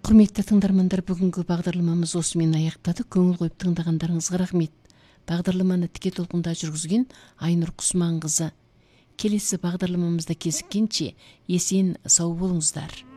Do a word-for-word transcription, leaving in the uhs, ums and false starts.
Құрметті тыңдармандар, бүгінгі бағдарламамыз осымен аяқтады. Көңіл қойып тыңдағандарыңызға рахмет. Бағдарламаны тіке толқында жүргізген Айнұр Құсманқызы. Келесі бағдарламамызда кезіккенше есен сау болыңыздар.